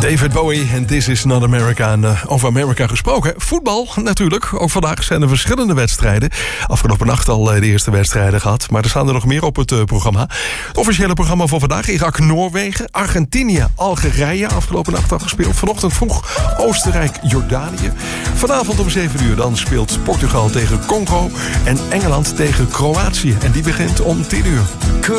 David Bowie en This Is Not America. En over Amerika gesproken. Voetbal natuurlijk. Ook vandaag zijn er verschillende wedstrijden. Afgelopen nacht al de eerste wedstrijden gehad. Maar er staan er nog meer op het programma. Het officiële programma voor vandaag. Irak-Noorwegen. Argentinië-Algerije. Afgelopen nacht al gespeeld. Vanochtend vroeg Oostenrijk-Jordanië. Vanavond om 7 uur dan speelt Portugal tegen Congo. En Engeland tegen Kroatië. En die begint om 10 uur.